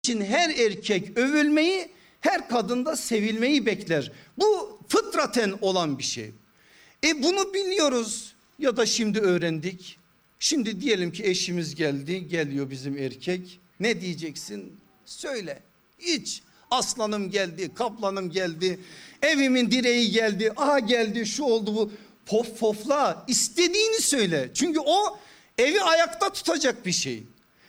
için her erkek övülmeyi, her kadın da sevilmeyi bekler. Bu fıtraten olan bir şey. Bunu biliyoruz ya da şimdi öğrendik. Şimdi diyelim ki eşimiz geldi, geliyor bizim erkek. Ne diyeceksin? Söyle. Hiç. Aslanım geldi, kaplanım geldi, evimin direği geldi, aha geldi, şu oldu bu. Pof pofla, istediğini söyle. Çünkü o evi ayakta tutacak bir şey.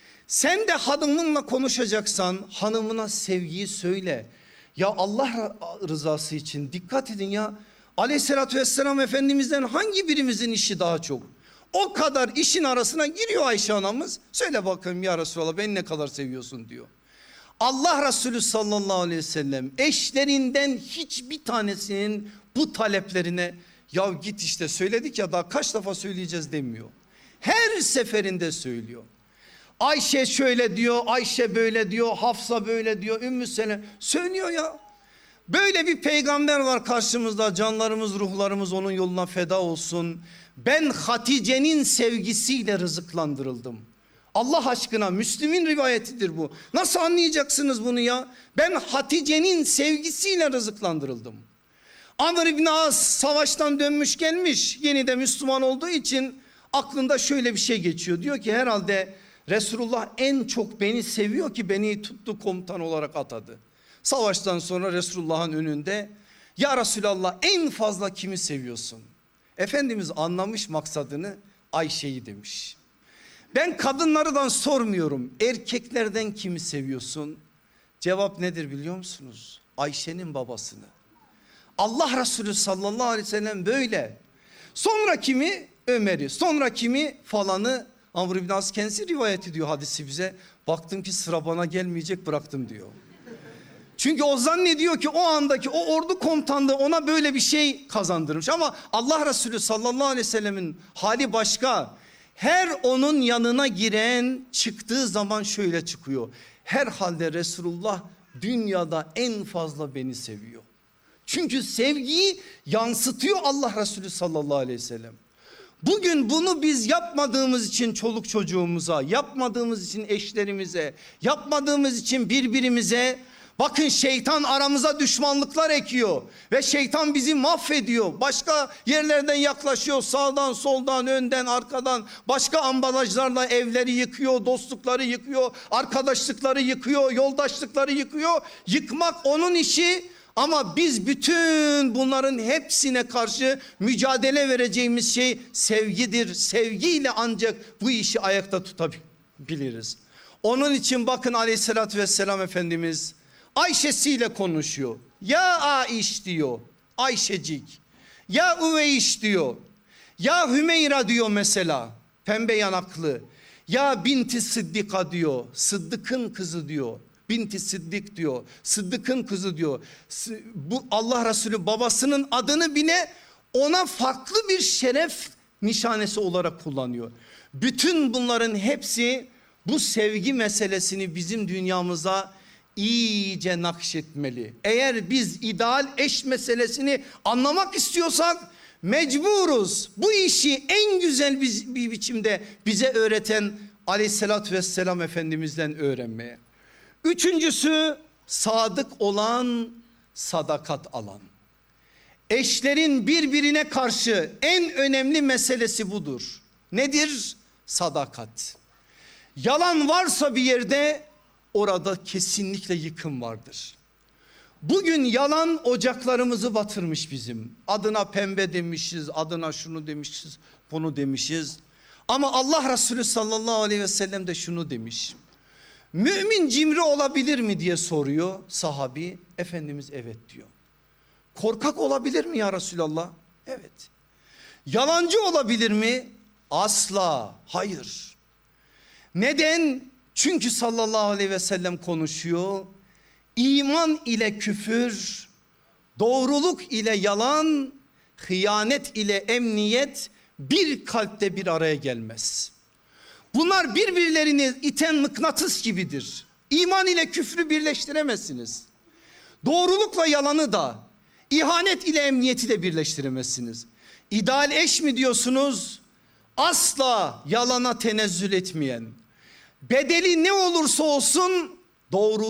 Sen de hanımınla konuşacaksan hanımına sevgiyi söyle. Ya Allah rızası için dikkat edin ya. Aleyhissalatü vesselam Efendimiz'den hangi birimizin işi daha çok? O kadar işin arasına giriyor Ayşe anamız. Söyle bakayım ya Resulallah, beni ne kadar seviyorsun diyor. Allah Resulü sallallahu aleyhi ve sellem eşlerinden hiçbir tanesinin bu taleplerine ya git işte söyledik ya daha kaç defa söyleyeceğiz demiyor. Her seferinde söylüyor. Ayşe şöyle diyor, Ayşe böyle diyor, Hafsa böyle diyor, Ümmü Seleme söylüyor ya. Böyle bir peygamber var karşımızda, canlarımız ruhlarımız onun yoluna feda olsun. Ben Hatice'nin sevgisiyle rızıklandırıldım. Allah aşkına, Müslim'in rivayetidir bu. Nasıl anlayacaksınız bunu ya? Ben Hatice'nin sevgisiyle rızıklandırıldım. Amr İbni As savaştan dönmüş gelmiş, yeni de Müslüman olduğu için aklında şöyle bir şey geçiyor. Diyor ki herhalde Resulullah en çok beni seviyor ki beni tuttu, komutan olarak atadı. Savaştan sonra Resulullah'ın önünde ya Resulallah en fazla kimi seviyorsun? Efendimiz anlamış maksadını, Ayşe'yi demiş. Ben kadınlardan sormuyorum, erkeklerden kimi seviyorsun? Cevap nedir biliyor musunuz? Ayşe'nin babasını. Allah Resulü sallallahu aleyhi ve sellem böyle. Sonra kimi? Ömer'i, sonra kimi? Falanı. Amr İbn As kendisi rivayet ediyor hadisi bize. Baktım ki sıra bana gelmeyecek, bıraktım diyor. Çünkü o zannediyor ki o andaki o ordu komutanlığı ona böyle bir şey kazandırmış. Ama Allah Resulü sallallahu aleyhi ve sellemin hali başka. Her onun yanına giren çıktığı zaman şöyle çıkıyor. Herhalde Resulullah dünyada en fazla beni seviyor. Çünkü sevgiyi yansıtıyor Allah Resulü sallallahu aleyhi ve sellem. Bugün bunu biz yapmadığımız için çoluk çocuğumuza, yapmadığımız için eşlerimize, yapmadığımız için birbirimize, bakın şeytan aramıza düşmanlıklar ekiyor ve şeytan bizi mahvediyor. Başka yerlerden yaklaşıyor, sağdan soldan önden arkadan başka ambalajlarla evleri yıkıyor, dostlukları yıkıyor, arkadaşlıkları yıkıyor, yoldaşlıkları yıkıyor. Yıkmak onun işi. Ama biz bütün bunların hepsine karşı mücadele vereceğimiz şey sevgidir. Sevgiyle ancak bu işi ayakta tutabiliriz. Onun için bakın aleyhissalatü vesselam Efendimiz Ayşe'siyle konuşuyor. Ya Aiş diyor, Ayşecik. Ya Üveyş diyor. Ya Hümeyra diyor mesela, pembe yanaklı. Ya Binti Sıddika diyor, Sıddık'ın kızı diyor. Binti Sıddık diyor, Sıddık'ın kızı diyor. Bu Allah Resulü babasının adını bile ona farklı bir şeref nişanesi olarak kullanıyor. Bütün bunların hepsi bu sevgi meselesini bizim dünyamıza iyice nakşetmeli. Eğer biz ideal eş meselesini anlamak istiyorsak mecburuz bu işi en güzel bir biçimde bize öğreten aleyhissalatü vesselam Efendimiz'den öğrenmeye. Üçüncüsü sadık olan, sadakat alan. Eşlerin birbirine karşı en önemli meselesi budur. Nedir? Sadakat. Yalan varsa bir yerde orada kesinlikle yıkım vardır. Bugün yalan ocaklarımızı batırmış bizim. Adına pembe demişiz, adına şunu demişiz, bunu demişiz. Ama Allah Resulü sallallahu aleyhi ve sellem de şunu demiş. Mümin cimri olabilir mi diye soruyor sahabi. Efendimiz evet diyor. Korkak olabilir mi ya Resulallah? Evet. Yalancı olabilir mi? Asla hayır. Neden? Çünkü sallallahu aleyhi ve sellem konuşuyor. İman ile küfür, doğruluk ile yalan, hıyanet ile emniyet bir kalpte bir araya gelmez. Bunlar birbirlerini iten mıknatıs gibidir. İman ile küfrü birleştiremezsiniz. Doğrulukla yalanı da, ihanet ile emniyeti de birleştiremezsiniz. İdeal eş mi diyorsunuz? Asla yalana tenezzül etmeyen, bedeli ne olursa olsun doğru